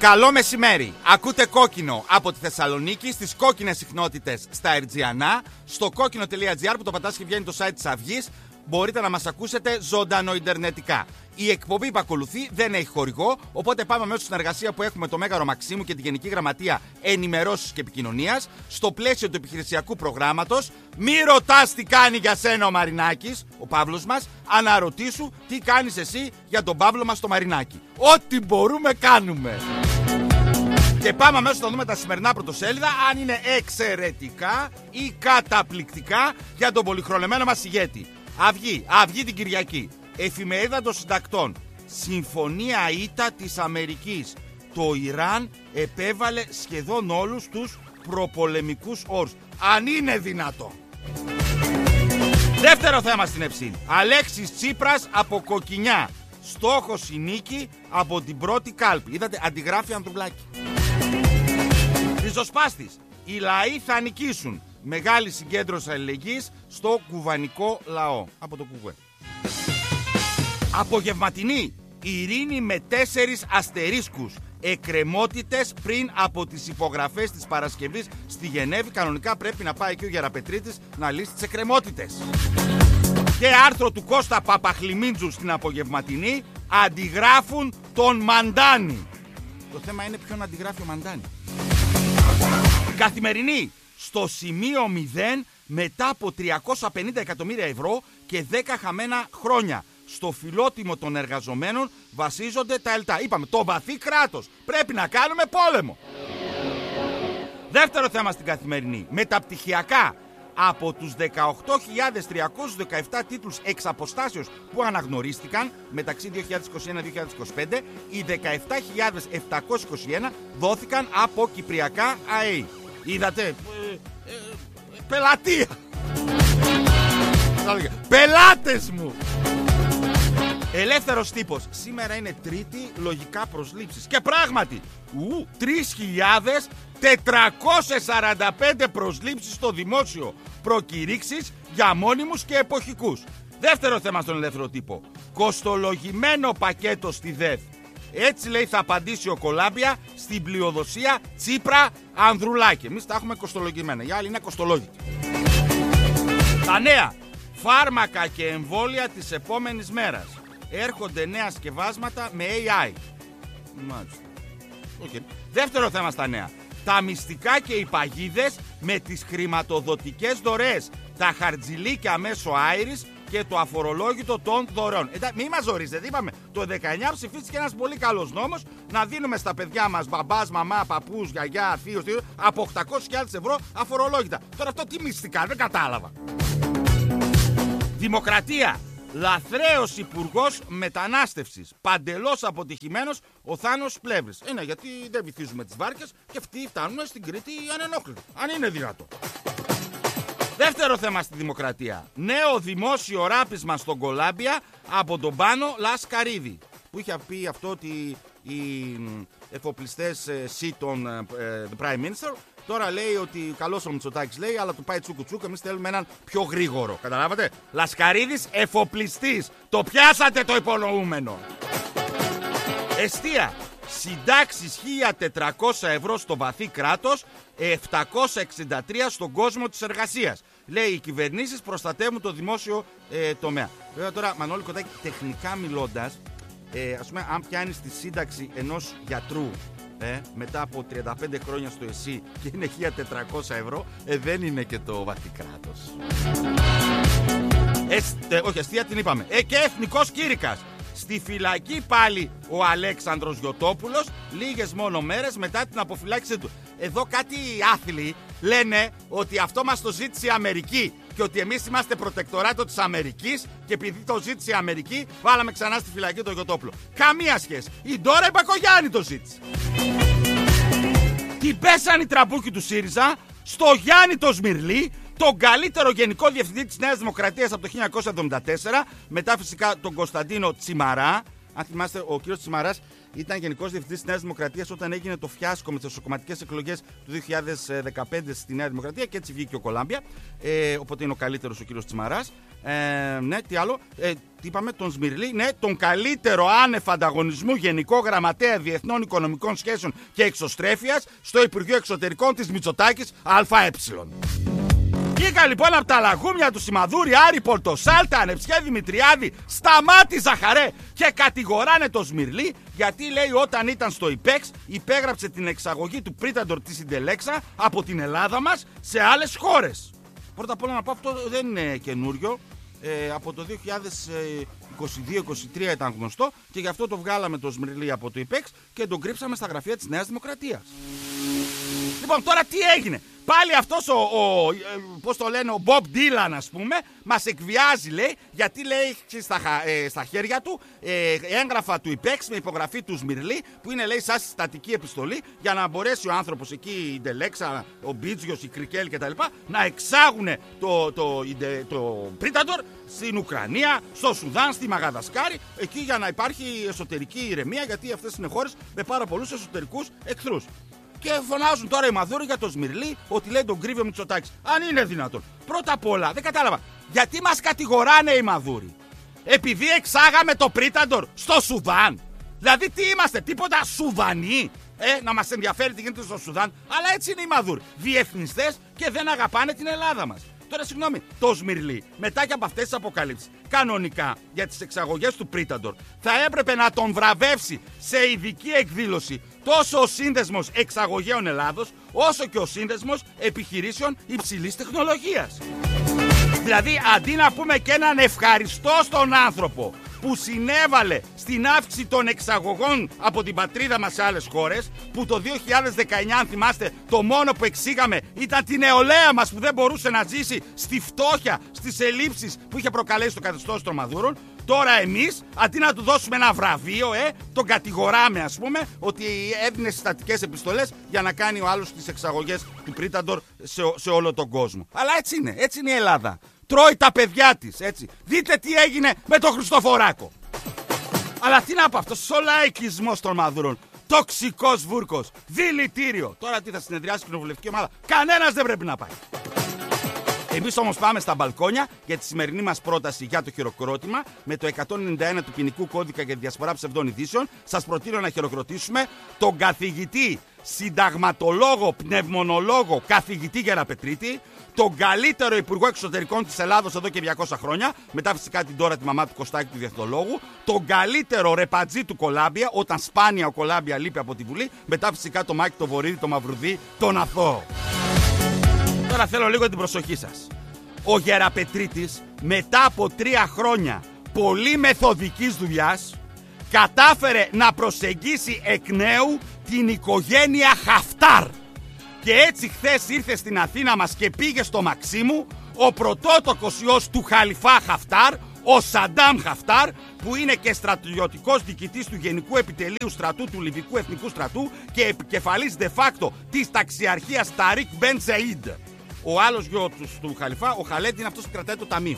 Καλό μεσημέρι. Ακούτε Κόκκινο από τη Θεσσαλονίκη στις κόκκινες συχνότητες στα Ερτζιανά, στο κόκκινο.gr που το πατάς και βγαίνει το site της Αυγής. Μπορείτε να μας ακούσετε ζωντανοιντερνετικά. Η εκπομπή που ακολουθεί δεν έχει χορηγό, οπότε πάμε μέσω στην εργασία που έχουμε το Μέγαρο Μαξίμου και τη Γενική Γραμματεία Ενημερώσεις και Επικοινωνίας, στο πλαίσιο του επιχειρησιακού προγράμματος. Μη ρωτάς τι κάνει για σένα ο Μαρινάκης, ο Παύλος μας, αναρωτήσου τι κάνεις εσύ για τον Παύλο μας το Μαρινάκη. Ό,τι μπορούμε κάνουμε. Και πάμε αμέσως να δούμε τα σημερινά πρωτοσέλιδα, αν είναι εξαιρετικά ή καταπληκτικά για τον πολυχρονεμένο μας ηγέτη. Αυγή την Κυριακή. Εφημερίδα των συντακτών. Συμφωνία ήττα της Αμερικής. Το Ιράν επέβαλε σχεδόν όλους τους προπολεμικούς όρους. Αν είναι δυνατό. Δεύτερο θέμα στην Ευσύνη. Αλέξης Τσίπρας από Κοκκινιά. Στόχος η νίκη από την πρώτη κάλπη. Είδατε, αντιγράφει Ανδρουλάκη. Ριζοσπάστης. Οι λαοί θα νικήσουν. Μεγάλη συγκέντρωση αλληλεγγύης στο κουβανικό λαό. Από το Κουβέ. Απογευματινή. Ειρήνη με 4 αστερίσκους. Εκκρεμότητες πριν από τις υπογραφές της Παρασκευής στη Γενέβη. Κανονικά πρέπει να πάει εκεί ο Γεραπετρίτης να λύσει τις εκκρεμότητες. Και άρθρο του Κώστα Παπαχλιμίντζου στην απογευματινή. Αντιγράφουν τον Μαντάνη. Το θέμα είναι ποιον αντιγράφει ο Μαντάνη. Καθημερινή. Στο σημείο 0 μετά από 350 εκατομμύρια ευρώ και 10 χαμένα χρόνια. Στο φιλότιμο των εργαζομένων βασίζονται τα ΕΛΤΑ. Είπαμε, το βαθύ κράτος. Πρέπει να κάνουμε πόλεμο. Δεύτερο θέμα στην Καθημερινή. Μεταπτυχιακά. Από τους 18.317 τίτλους εξ αποστάσεως που αναγνωρίστηκαν μεταξύ 2021-2025, οι 17.721 δόθηκαν από κυπριακά ΑΕΗ. Είδατε, πελατεία. Πελάτες μου. Ελεύθερος τύπος. Σήμερα είναι Τρίτη, λογικά προσλήψεις. Και πράγματι, 3.445 προσλήψεις στο δημόσιο. Προκηρύξεις για μόνιμους και εποχικούς. Δεύτερο θέμα στον ελεύθερο τύπο. Κοστολογημένο πακέτο στη ΔΕΘ. Έτσι λέει θα απαντήσει ο Κολάμπια στην πλειοδοσία Τσίπρα Ανδρουλάκη. Εμείς τα έχουμε κοστολογημένα, οι άλλοι είναι κοστολόγητοι. Τα νέα. Φάρμακα και εμβόλια της επόμενης μέρας. Έρχονται νέα σκευάσματα με AI. Μάλιστα. Okay. Δεύτερο θέμα στα νέα. Τα μυστικά και οι παγίδες με τις χρηματοδοτικές δωρεές. Τα χαρτζηλίκια μέσω Άιρις και το αφορολόγητο των δωρεών. Μη μας ζορίζετε, είπαμε. Το 19 ψηφίστηκε ένας πολύ καλός νόμος να δίνουμε στα παιδιά μας, μπαμπάς, μαμά, παππούς, γιαγιά, θείος, από 800.000 ευρώ αφορολόγητα. Τώρα αυτό τι μυστικά, δεν κατάλαβα. Δημοκρατία. Λαθρέος υπουργός μετανάστευσης. Παντελώς αποτυχημένος ο Θάνος Πλεύρης. Είναι γιατί δεν βυθίζουμε τις βάρκες και αυτοί φτάνουν στην Κρήτη ανενόχλητοι. Αν είναι δυνατό. Δεύτερο θέμα στη Δημοκρατία. Νέο δημόσιο ράπισμα στον Κολάμπια από τον Πάνο Λασκαρίδη. Που είχε πει αυτό ότι οι εφοπλιστές των the Prime Minister. Τώρα λέει ότι καλώς ο Μητσοτάκης λέει, αλλά του πάει τσούκου τσούκου. Εμείς θέλουμε έναν πιο γρήγορο. Καταλάβατε. Λασκαρίδης εφοπλιστής. Το πιάσατε το υπονοούμενο. Εστία. Συντάξεις 1.400 ευρώ στο βαθύ κράτος, 763 στον κόσμο της εργασίας. Λέει οι κυβερνήσεις προστατεύουν το δημόσιο τομέα. Βέβαια τώρα, Μανώλη Κοτάκη, τεχνικά μιλώντας, ας πούμε, αν πιάνεις τη σύνταξη ενός γιατρού μετά από 35 χρόνια στο ΕΣΥ και είναι 1.400 ευρώ, δεν είναι και το βαθύ κράτος. Όχι, αστεία την είπαμε. Και εθνικός κήρυκας. Στη φυλακή πάλι ο Αλέξανδρος Γιωτόπουλος, λίγες μόνο μέρες μετά την αποφυλάκησή του. Εδώ κάτι άθλοι λένε ότι αυτό μας το ζήτησε η Αμερική και ότι εμείς είμαστε προτεκτοράτο της Αμερικής και επειδή το ζήτησε η Αμερική βάλαμε ξανά στη φυλακή τον Γιωτόπουλο. Καμία σχέση. Η Ντόρα Μπακογιάννη το ζήτησε. Την πέσαν οι τραμπούκοι του ΣΥΡΙΖΑ στο Γιάννη το Σμυρλή, τον καλύτερο γενικό διευθυντή της Νέας Δημοκρατίας από το 1974, μετά φυσικά τον Κωνσταντίνο Τσιμαρά. Αν θυμάστε, ο κύριος Τσιμαράς ήταν γενικός διευθυντής της Νέας Δημοκρατίας όταν έγινε το φιάσκο με τις εσωκομματικές εκλογές του 2015 στη Νέα Δημοκρατία και έτσι βγήκε ο Κολάμπια. Οπότε είναι ο καλύτερος ο κύριος Τσιμαράς. Ναι, τι άλλο. Τι είπαμε, τον Σμυρλή. Ναι, τον καλύτερο άνευ ανταγωνισμού Γενικό Γραμματέα Διεθνών Οικονομικών Σχέσεων και Εξωστρέφειας στο Υπουργείο Εξωτερικών της Μητσοτάκης ΑΕ. Βγήκα λοιπόν από τα λαγούμια του Σιμαδούρη, Άρη Πορτοσάλτα, Ανεψιέ Δημητριάδη, Σταμάτη Ζαχαρέ και κατηγοράνε το Σμυρλή γιατί λέει όταν ήταν στο ΙΠΕΞ υπέγραψε την εξαγωγή του Πρίταντορ της Ιντελέξα από την Ελλάδα μας σε άλλες χώρες. Πρώτα απ' όλα να πω αυτό δεν είναι καινούριο. Από το 2022-2023 ήταν γνωστό και γι' αυτό το βγάλαμε το Σμυρλή από το ΙΠΕΞ και τον κρύψαμε στα γραφεία της Νέας Δημοκρατίας. Λοιπόν, τώρα τι έγινε. Πάλι αυτός πώς το λένε, ο Bob Dylan ας πούμε, μας εκβιάζει λέει, γιατί λέει στα χέρια του έγγραφα του ΙΠΕΞ με υπογραφή του Σμυρλή, που είναι λέει σαν συστατική επιστολή για να μπορέσει ο άνθρωπος εκεί, η Ντελέξα, ο Μπίτζιος, η Κρικέλ κτλ. Να εξάγουν το Πρίταντορ στην Ουκρανία, στο Σουδάν, στη Μαγαδασκάρη, εκεί για να υπάρχει εσωτερική ηρεμία, γιατί αυτές είναι χώρες με πάρα πολλούς εσωτερικούς εχθρούς. Και φωνάζουν τώρα οι Μαδούροι για το Σμυρλή ότι λέει τον κρύβει ο Μητσοτάκης. Αν είναι δυνατόν. Πρώτα απ' όλα, δεν κατάλαβα. Γιατί μας κατηγοράνε οι Μαδούροι? Επειδή εξάγαμε το Πρίταντορ στο Σουδάν. Δηλαδή τι είμαστε, τίποτα Σουδανοί? Να μας ενδιαφέρει τι γίνεται στο Σουδάν. Αλλά έτσι είναι οι Μαδούροι. Διεθνιστές και δεν αγαπάνε την Ελλάδα μας. Τώρα συγγνώμη, το Σμυρλή μετά και από αυτές τις αποκαλύψεις, κανονικά για τις εξαγωγές του Πρίταντορ θα έπρεπε να τον βραβεύσει σε ειδική εκδήλωση τόσο ο Σύνδεσμος Εξαγωγέων Ελλάδος, όσο και ο Σύνδεσμος Επιχειρήσεων Υψηλής Τεχνολογίας. Δηλαδή, αντί να πούμε και έναν ευχαριστώ στον άνθρωπο που συνέβαλε στην αύξηση των εξαγωγών από την πατρίδα μας σε άλλες χώρες, που το 2019, αν θυμάστε, το μόνο που εξήγαμε ήταν την νεολαία μας που δεν μπορούσε να ζήσει στη φτώχεια, στις ελλείψεις που είχε προκαλέσει το καθεστώς των Μαδούρων. Τώρα εμείς, αντί να του δώσουμε ένα βραβείο, τον κατηγοράμε ας πούμε ότι έδινε συστατικές επιστολές για να κάνει ο άλλος τις εξαγωγές του Πρίταντορ σε όλο τον κόσμο. Αλλά έτσι είναι η Ελλάδα. Τρώει τα παιδιά της, έτσι. Δείτε τι έγινε με τον Χριστοφοράκο. Αλλά τι να πω, αυτός ο λαϊκισμός των Μαδούρων, τοξικός βούρκος, δηλητήριο. Τώρα τι θα συνεδριάσει η κοινοβουλευτική ομάδα? Κανένας δεν πρέπει να πάει. Εμείς όμως πάμε στα μπαλκόνια για τη σημερινή μας πρόταση για το χειροκρότημα με το 191 του ποινικού κώδικα για τη διασπορά ψευδών ειδήσεων. Σας προτείνω να χειροκροτήσουμε τον καθηγητή, συνταγματολόγο, πνευμονολόγο, καθηγητή Γεραπετρίτη, τον καλύτερο υπουργό εξωτερικών της Ελλάδος εδώ και 200 χρόνια, μετά φυσικά την τώρα τη μαμά του Κωστάκη του διεθνολόγου, τον καλύτερο ρεπατζή του Κολάμπια, όταν σπάνια ο Κολάμπια λείπει από τη Βουλή, μετά φυσικά το Μάκη το Βορύδη, το Μαυρουδί, τον Αθώο. Τώρα θέλω λίγο την προσοχή σας. Ο Γεραπετρίτης μετά από 3 χρόνια πολύ μεθοδικής δουλειάς κατάφερε να προσεγγίσει εκ νέου την οικογένεια Χαφτάρ. Και έτσι χθες ήρθε στην Αθήνα μας και πήγε στο Μαξίμου ο πρωτότοκος ιός του Χαλιφά Χαφτάρ, ο Σαντάμ Χαφτάρ, που είναι και στρατιωτικός διοικητής του Γενικού Επιτελείου Στρατού του Λιβικού Εθνικού Στρατού και επικεφαλής de facto της ταξιαρχίας Ταρίκ Μπεν Σεΐντ. Ο άλλος γιος του Χαλιφά, ο Χαλέτ, είναι αυτός που κρατάει το ταμείο.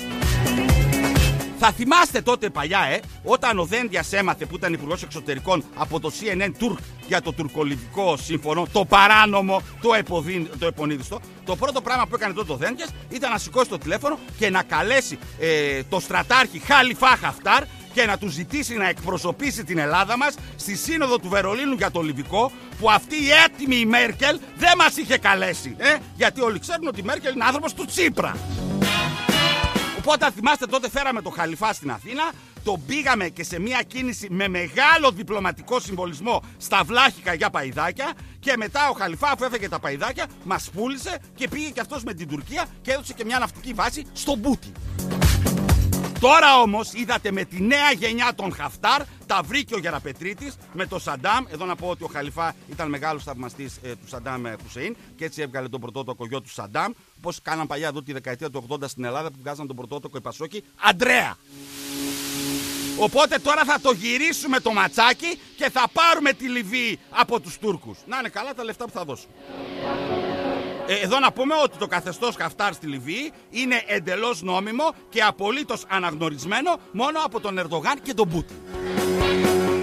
Θα θυμάστε τότε παλιά, όταν ο Δένδιας έμαθε, που ήταν υπουργός εξωτερικών, από το CNN Turk για το τουρκολιβικό σύμφωνο, το παράνομο, το επονίδιστο, το πρώτο πράγμα που έκανε τότε ο Δένδιας ήταν να σηκώσει το τηλέφωνο και να καλέσει το στρατάρχη Χαλιφά Χαφτάρ και να του ζητήσει να εκπροσωπήσει την Ελλάδα μας στη Σύνοδο του Βερολίνου για το Λιβικό, που αυτή η έτοιμη η Μέρκελ δεν μας είχε καλέσει. Γιατί όλοι ξέρουν ότι η Μέρκελ είναι άνθρωπος του Τσίπρα. Οπότε αν θυμάστε, τότε φέραμε το Χαλιφά στην Αθήνα, τον πήγαμε και σε μια κίνηση με μεγάλο διπλωματικό συμβολισμό στα Βλάχικα για παϊδάκια, και μετά ο Χαλιφά, αφού έφεγε τα παϊδάκια, μας πούλησε και πήγε και αυτός με την Τουρκία και έδωσε και μια ναυτική βάση στο Μπούτι. Τώρα όμως είδατε με τη νέα γενιά των Χαφτάρ, τα βρήκε ο Γεραπετρίτης με τον Σαντάμ. Εδώ να πω ότι ο Χαλιφά ήταν μεγάλος θαυμαστής του Σαντάμ Χουσέιν και έτσι έβγαλε τον πρωτότοκο γιο του Σαντάμ, όπως κάναν παλιά εδώ τη δεκαετία του 80 στην Ελλάδα που βγάζαν τον πρωτότοκο η Πασόκη, Αντρέα. Οπότε τώρα θα το γυρίσουμε το ματσάκι και θα πάρουμε τη Λιβύη από τους Τούρκους. Να είναι καλά τα λεφτά που θα δώσουμε. Εδώ να πούμε ότι το καθεστώς Χαφτάρ στη Λιβύη είναι εντελώς νόμιμο και απολύτως αναγνωρισμένο μόνο από τον Ερντογάν και τον Πούτιν.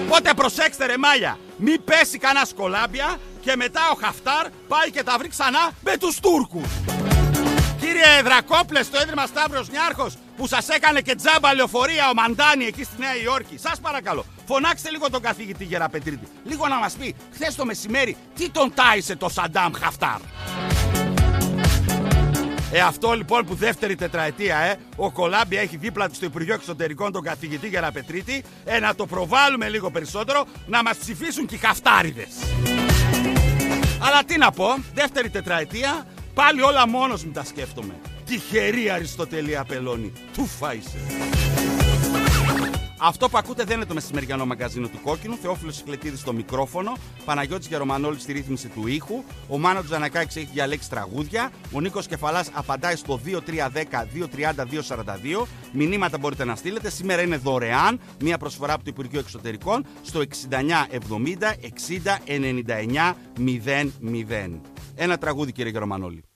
Οπότε προσέξτε ρε μάλια, μη πέσει κανένα σκολάμπια και μετά ο Χαφτάρ πάει και τα βρει ξανά με τους Τούρκους. Κύριε Δρακόπλε, στο Ίδρυμα Σταύρος Νιάρχος που σας έκανε και τζάμπα λεωφορεία ο Μαντάνη εκεί στη Νέα Υόρκη, σας παρακαλώ, φωνάξτε λίγο τον καθηγητή Γεραπετρίτη, λίγο να μας πει χθες το μεσημέρι τι τον τάισε το Σαντάμ Χαφτάρ. Αυτό λοιπόν που δεύτερη τετραετία ο Κολάμπια έχει δίπλα του στο Υπουργείο Εξωτερικών τον καθηγητή Γεραπετρίτη, να το προβάλλουμε λίγο περισσότερο, να μας ψηφίσουν και οι χαφτάριδες. Αλλά τι να πω, δεύτερη τετραετία, πάλι όλα μόνος μου τα σκέφτομαι. Τυχερή Αριστοτελή Απελώνη, του φάισε. Αυτό που ακούτε δεν είναι το μεσημεριανό μαγκαζίνο του Κόκκινου. Θεόφιλος Σικλετίδης στο μικρόφωνο. Παναγιώτης Γερομανόλης στη ρύθμιση του ήχου. Ο Μάνος Τζανακάκης έχει διαλέξει τραγούδια. Ο Νίκος Κεφαλάς απαντάει στο 2310-230-242. Μηνύματα μπορείτε να στείλετε. Σήμερα είναι δωρεάν. Μία προσφορά από το Υπουργείο Εξωτερικών στο 6970 60 99 00. Ένα τραγούδι, κύριε Γερομανόλη.